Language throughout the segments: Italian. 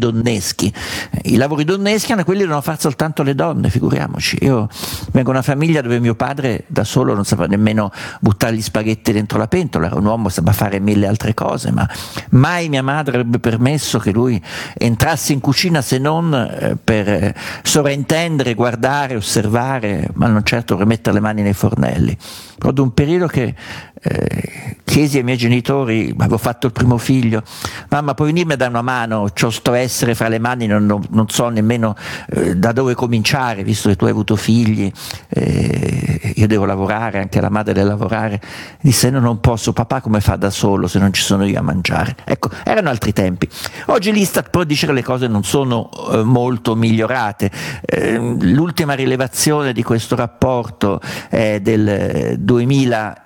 donneschi. I lavori donneschi erano quelli che devono fare soltanto le donne, figuriamoci. Io vengo da una famiglia dove mio padre da solo non sapeva nemmeno buttare gli spaghetti dentro la pentola, era un uomo che sapeva fare mille altre cose, ma mai mia madre avrebbe permesso che lui entrasse in cucina se non per sovrintendere, guardare, osservare, ma non certo per mettere le mani nei fornelli. Ricordo un periodo che chiesi ai miei genitori, avevo fatto il primo figlio, mamma puoi venirmi a dare una mano, c'ho sto essere fra le mani, non so nemmeno da dove cominciare, visto che tu hai avuto figli, io devo lavorare, anche la madre deve lavorare. Disse no, non posso, papà come fa da solo se non ci sono io a mangiare? Ecco, erano altri tempi. Oggi l'Istat può dire che le cose non sono molto migliorate. L'ultima rilevazione di questo rapporto è del 2003,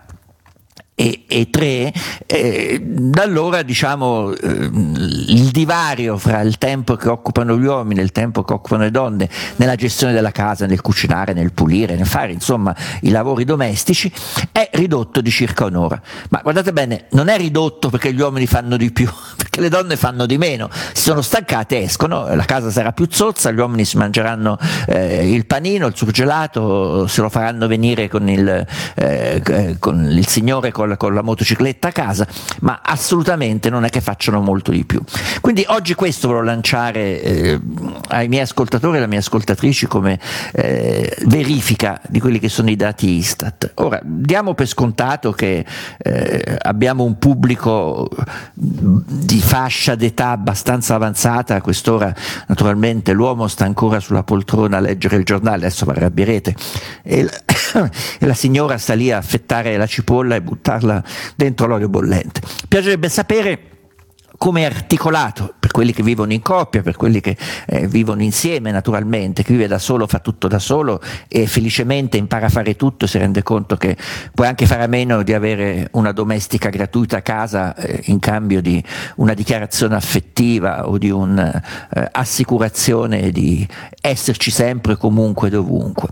da allora diciamo il divario fra il tempo che occupano gli uomini e il tempo che occupano le donne nella gestione della casa, nel cucinare, nel pulire, nel fare insomma i lavori domestici è ridotto di circa un'ora. Ma guardate bene, non è ridotto perché gli uomini fanno di più, perché le donne fanno di meno, si sono stancate, escono, la casa sarà più zozza, gli uomini si mangeranno il panino, il surgelato, se lo faranno venire con il signore con la motocicletta a casa, ma assolutamente non è che facciano molto di più. Quindi oggi questo volevo lanciare ai miei ascoltatori e alle mie ascoltatrici come verifica di quelli che sono i dati Istat. Ora, diamo per scontato che abbiamo un pubblico di fascia d'età abbastanza avanzata, a quest'ora naturalmente l'uomo sta ancora sulla poltrona a leggere il giornale, adesso vi arrabbierete, e la signora sta lì a affettare la cipolla e buttarla dentro l'olio bollente. Piacerebbe sapere come è articolato per quelli che vivono in coppia, per quelli che vivono insieme naturalmente, chi vive da solo fa tutto da solo e felicemente impara a fare tutto e si rende conto che puoi anche fare a meno di avere una domestica gratuita a casa in cambio di una dichiarazione affettiva o di un'assicurazione di esserci sempre, comunque, dovunque.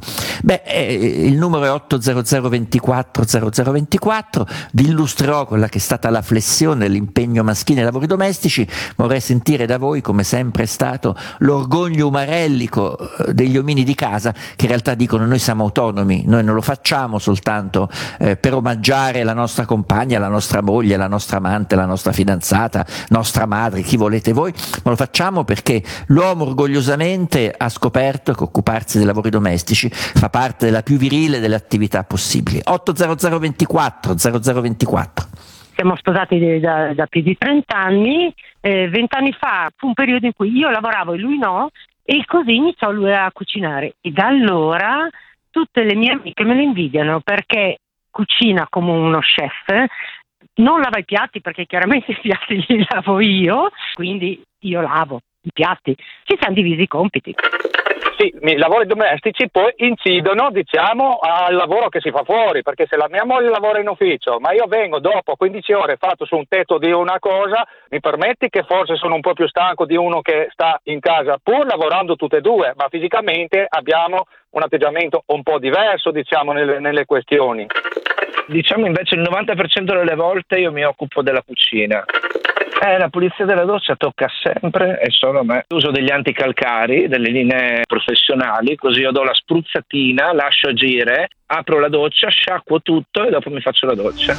Il numero è 800 24 0024, vi illustrerò quella che è stata la flessione dell'impegno maschile nei lavori domestici. Vorrei sentire da voi, come sempre è stato, l'orgoglio umarellico degli uomini di casa che in realtà dicono noi siamo autonomi, noi non lo facciamo soltanto per omaggiare la nostra compagna, la nostra moglie, la nostra amante, la nostra fidanzata, nostra madre, chi volete voi, ma lo facciamo perché l'uomo orgogliosamente ha scoperto che occuparsi dei lavori domestici fa parte della più virile delle attività possibili. 800 24 0024. Siamo sposati da più di 30 anni, 20 anni fa fu un periodo in cui io lavoravo e lui no, e così iniziò lui a cucinare. E da allora tutte le mie amiche me lo invidiano perché cucina come uno chef, non lava i piatti perché chiaramente i piatti li lavo io, quindi io lavo i piatti, ci siamo divisi i compiti. Sì, i lavori domestici poi incidono, diciamo, al lavoro che si fa fuori, perché se la mia moglie lavora in ufficio, ma io vengo dopo 15 ore fatto su un tetto di una cosa, mi permetti che forse sono un po' più stanco di uno che sta in casa, pur lavorando tutte e due, ma fisicamente abbiamo un atteggiamento un po' diverso, diciamo, nelle questioni. Diciamo invece il 90% delle volte io mi occupo della cucina. La pulizia della doccia tocca sempre e solo a me. Uso degli anticalcari, delle linee professionali, così io do la spruzzatina, lascio agire, apro la doccia, sciacquo tutto e dopo mi faccio la doccia.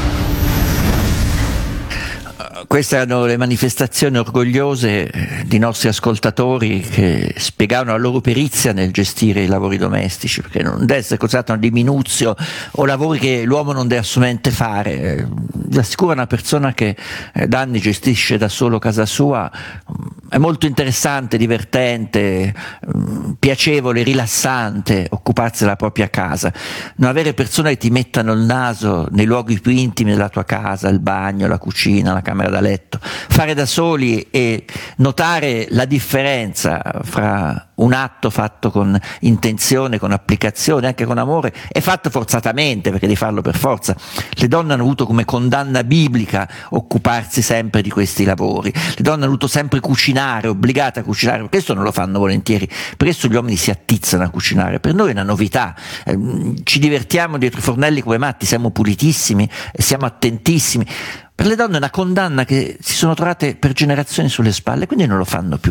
Queste erano le manifestazioni orgogliose di nostri ascoltatori che spiegavano la loro perizia nel gestire i lavori domestici, perché non deve essere considerato una diminuzio o lavori che l'uomo non deve assolutamente fare. Vi assicuro, una persona che da anni gestisce da solo casa sua è molto interessante, divertente, piacevole, rilassante occuparsi della propria casa, non avere persone che ti mettano il naso nei luoghi più intimi della tua casa, il bagno, la cucina, la camera da letto, fare da soli e notare la differenza fra un atto fatto con intenzione, con applicazione, anche con amore, e fatto forzatamente, perché devi farlo per forza. Le donne hanno avuto come condanna biblica occuparsi sempre di questi lavori, le donne hanno avuto sempre cucinare, obbligate a cucinare, per questo non lo fanno volentieri, per questo gli uomini si attizzano a cucinare, per noi è una novità, ci divertiamo dietro i fornelli come matti, siamo pulitissimi, siamo attentissimi. Per le donne è una condanna che si sono trovate per generazioni sulle spalle, quindi non lo fanno più.